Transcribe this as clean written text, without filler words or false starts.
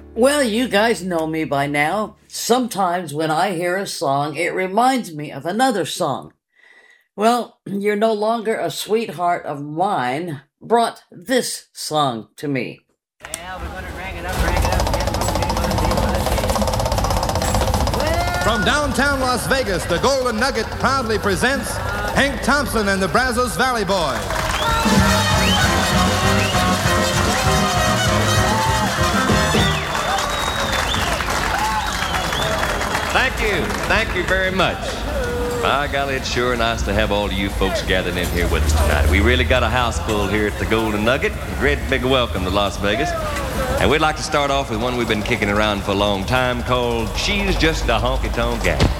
Well, you guys know me by now. Sometimes when I hear a song, it reminds me of another song. Well, You're No Longer a Sweetheart of Mine brought this song to me. Yeah, we're gonna drag it up, get From downtown Las Vegas, the Golden Nugget proudly presents Hank Thompson and the Brazos Valley Boys. Thank you very much. By golly, it's sure nice to have all of you folks gathered in here with us tonight. We really got a house full here at the Golden Nugget. A great big welcome to Las Vegas. And we'd like to start off with one we've been kicking around for a long time called She's Just a Honky Tonk Gal.